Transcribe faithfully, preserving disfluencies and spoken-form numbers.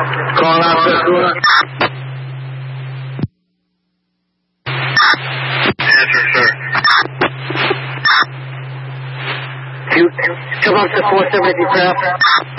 Call out Cessna. Yes, sir, sir. You come up to four seventy craft.